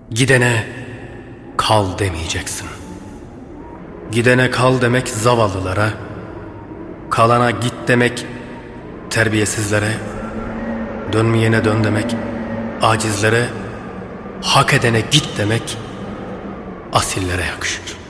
Gidene kal demeyeceksin. Gidene kal demek zavallılara, kalana git demek terbiyesizlere, dönmeyene dön demek acizlere, hak edene git demek asillere yakışır.